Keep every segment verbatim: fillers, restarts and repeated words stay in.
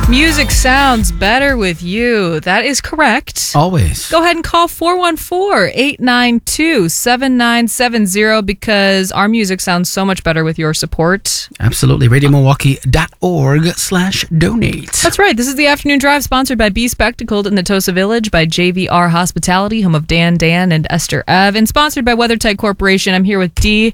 Music sounds better with you. That is correct. Always. Go ahead and call four one four, eight nine two, seven nine seven zero because our music sounds so much better with your support. Absolutely. radio milwaukee dot org slash donate. That's right. This is the Afternoon Drive, sponsored by Be Spectacled in Natosa Village, by J V R Hospitality, home of Dan Dan and Esther Ev, and sponsored by WeatherTight Corporation. I'm here with D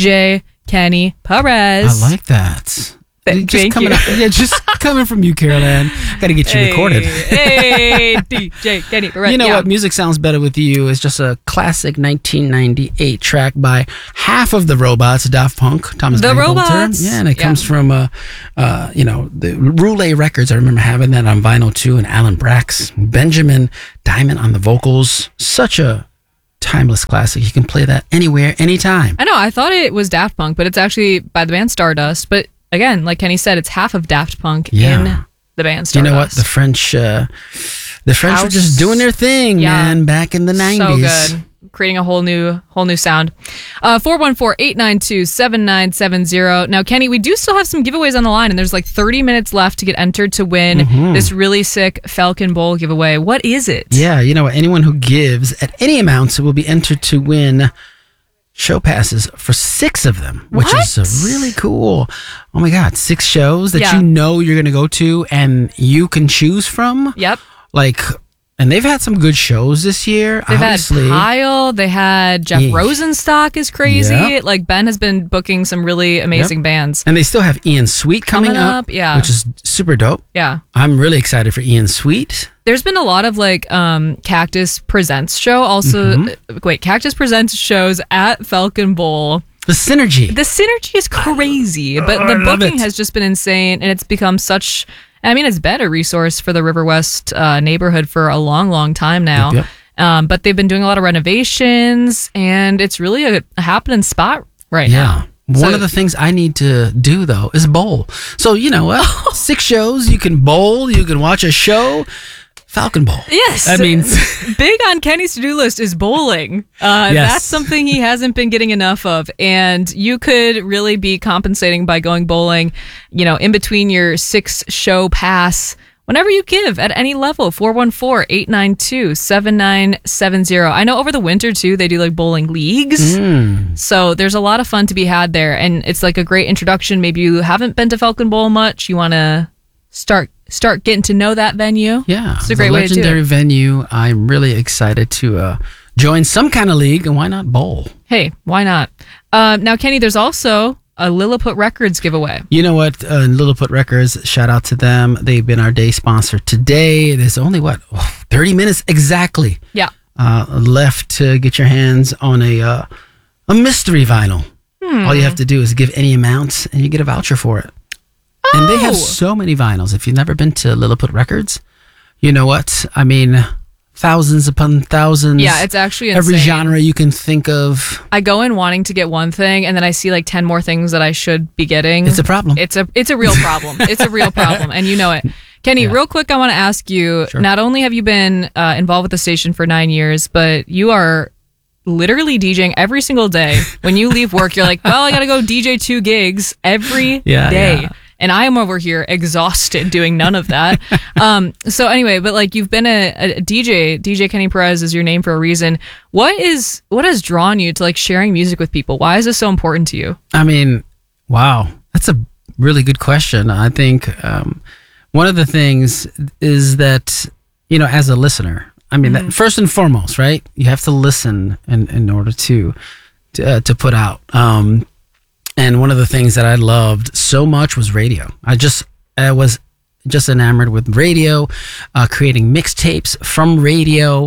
J Kenny Perez. I like that. Th- just thank coming you. Up, yeah, just coming from you, Caroline. Got to get you Hey, recorded. Hey, D J Kenny Perez. You know Yeah. what? Music Sounds Better With You is just a classic nineteen ninety-eight track by half of the Robots, Daft Punk, Thomas The Bangalter. Robots. Yeah, and it Yeah. comes from, uh, uh, you know, the Roulette Records. I remember having that on vinyl too, and Alan Brax, Benjamin Diamond on the vocals. Such a timeless classic. You can play that anywhere, anytime. I know. I thought it was Daft Punk, but it's actually by the band Stardust. But again, like Kenny said, it's half of Daft Punk Yeah. in the band Stardust. You know what? The French, uh, the French were House. just doing their thing, Yeah. man, back in the nineties. So good. Creating a whole new whole new sound. Uh, four one four, eight nine two, seven nine seven zero. Now, Kenny, we do still have some giveaways on the line, and there's like thirty minutes left to get entered to win Mm-hmm. this really sick Falcon Bowl giveaway. What is it? Yeah, you know what? Anyone who gives at any amount will be entered to win show passes for six of them, which What? is uh, really cool. Oh my God, six shows that Yeah. you know you're going to go to and you can choose from. Yep. Like, and they've had some good shows this year. They've obviously. had Kyle. They had Jeff Yeah. Rosenstock is crazy. Yep. Like Ben has been booking some really amazing bands. And they still have Ian Sweet coming, Coming up, yeah. which is super dope. Yeah. I'm really excited for Ian Sweet. There's been a lot of like um Cactus Presents show. Also, Mm-hmm. uh, wait, Cactus Presents shows at Falcon Bowl. The synergy. The synergy is crazy, but Oh, the I love booking it. has just been insane, and it's become such. I mean, it's been a resource for the River West uh, neighborhood for a long, long time now. Yep, Um, but they've been doing a lot of renovations, and it's really a, a happening spot right Yeah. now. One So- of the things I need to do though is bowl. So you know what? Six shows, you can bowl, you can watch a show. Falcon Bowl. Yes. That means Big on Kenny's to-do list is bowling. Uh, Yes. That's something he hasn't been getting enough of. And you could really be compensating by going bowling, you know, in between your six show pass, whenever you give at any level. four one four, eight nine two, seven nine seven zero. I know over the winter too, they do like bowling leagues. Mm. So there's a lot of fun to be had there. And it's like a great introduction. Maybe you haven't been to Falcon Bowl much. You want to start start getting to know that venue. yeah, It's a great way to do legendary it. venue. I'm really excited to uh, join some kind of league, and why not bowl? Hey, why not? Um, now, Kenny, there's also a Lilliput Records giveaway. You know what? Uh, Lilliput Records, shout out to them. They've been our day sponsor today. There's only, what, oh, thirty minutes exactly Yeah. uh, left to get your hands on a uh, a mystery vinyl. Hmm. All you have to do is give any amount, and you get a voucher for it. And they have Oh. so many vinyls. If you've never been to Lilliput Records, you know what? I mean, thousands upon thousands. Yeah, it's actually every insane. genre you can think of. I go in wanting to get one thing, and then I see like ten more things that I should be getting. It's a problem. It's a it's a real problem. It's a real problem, and you know it. Kenny, Yeah. real quick, I want to ask you. Sure. Not only have you been uh, involved with the station for nine years, but you are literally DJing every single day. When you leave work, you're like, "Well, I got to go D J two gigs every Yeah, day." yeah. And I am over here exhausted doing none of that. um, so anyway, but like you've been a, a D J, D J Kenny Perez is your name for a reason. What is what has drawn you to like sharing music with people? Why is this so important to you? I mean, wow, that's a really good question. I think um, one of the things is that, you know, as a listener, I mean, that, first and foremost, right? You have to listen in, in order to to, uh, to put out. Um, and one of the things that I loved so much was radio. I just I was just enamored with radio, uh, creating mixtapes from radio.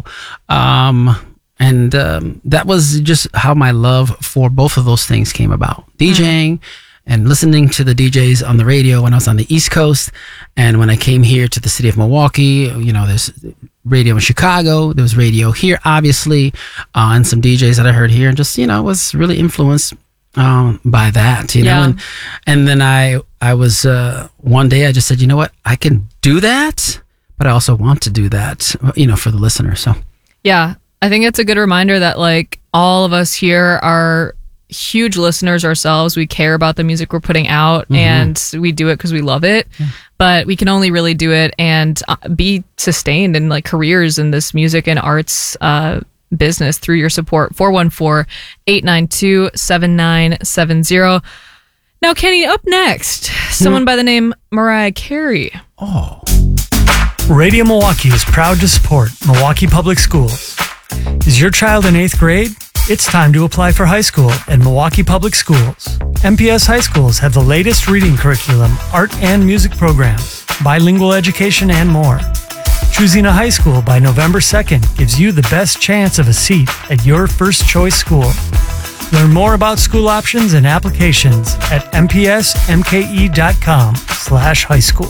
Um, and um, that was just how my love for both of those things came about. DJing and listening to the D Js on the radio when I was on the East Coast. And when I came here to the city of Milwaukee, you know, there's radio in Chicago, there was radio here, obviously, uh, and some D Js that I heard here, and just, you know, was really influenced um, by that, you Yeah. know. And, and then I, I was, uh, one day I just said, you know what, I can do that, but I also want to do that, you know, for the listener. So, Yeah, I think it's a good reminder that like all of us here are huge listeners ourselves. We care about the music we're putting out, mm-hmm. and we do it because we love it. Yeah. But we can only really do it and be sustained in like careers in this music and arts uh, business through your support. four one four, eight nine two, seven nine seven zero. Now, Kenny, up next, someone by the name Mariah Carey. Oh. Radio Milwaukee is proud to support Milwaukee Public Schools. Is your child in eighth grade? It's time to apply for high school at Milwaukee Public Schools. M P S High Schools have the latest reading curriculum, art and music programs, bilingual education, and more. Choosing a high school by November second gives you the best chance of a seat at your first choice school. Learn more about school options and applications at mpsmke.com slash high school.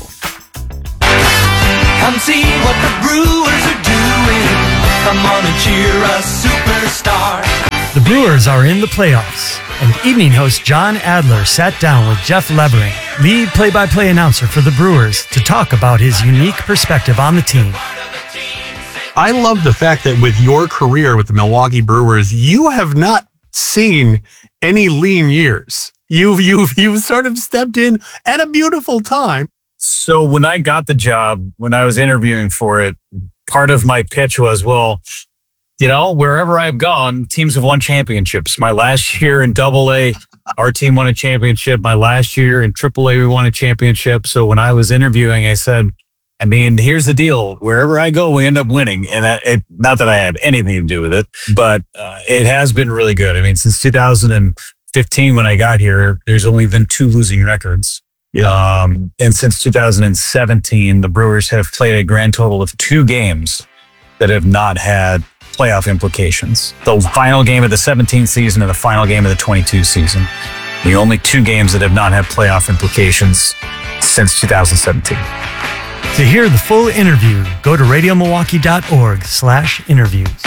Come see what the Brewers are doing. Come on and cheer us, superstar. The Brewers are in the playoffs, and evening host John Adler sat down with Jeff Levering, lead play-by-play announcer for the Brewers, to talk about his unique perspective on the team. I love the fact that with your career with the Milwaukee Brewers, you have not seen any lean years. You've you've you've sort of stepped in at a beautiful time. So when I got the job, when I was interviewing for it, part of my pitch was, well, you know, wherever I've gone, teams have won championships. My last year in Double A, our team won a championship. My last year in Triple A, we won a championship. So when I was interviewing, I said, I mean, here's the deal. Wherever I go, we end up winning. And that, it, not that I have anything to do with it, but uh, it has been really good. I mean, since two thousand fifteen, when I got here, there's only been two losing records. Yeah. Um, and since two thousand seventeen, the Brewers have played a grand total of two games that have not had playoff implications. The final game of the seventeen season and the final game of the twenty-two season. The only two games that have not had playoff implications since two thousand seventeen. To hear the full interview, go to radiomilwaukee.org slash interviews.